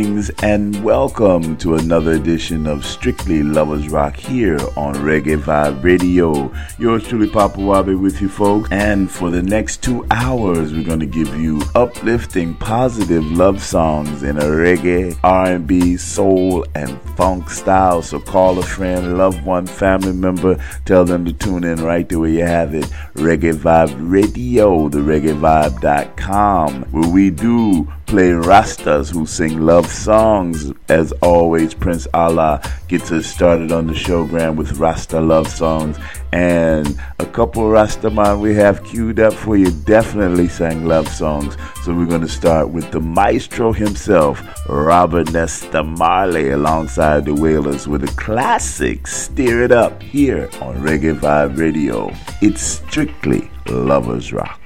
And welcome to another edition of Strictly Lovers Rock here on Reggae Vibe Radio. Yours truly, Papa Wabi, with you folks. And for the next 2 hours, we're going to give you uplifting, positive love songs in a reggae, R&B, soul, and funk style. So call a friend, loved one, family member, tell them to tune in right there where you have it. Reggae Vibe Radio, thereggaevibe.com, where we do play Rastas who sing love songs. As always, Prince Allah gets us started on the showgram with Rasta love songs, and a couple Rastaman we have queued up for you definitely sang love songs. So we're going to start with the maestro himself, Robert Nesta Marley, alongside the Wailers with a classic Steer It Up here on Reggae Vibe Radio. It's Strictly Lovers Rock.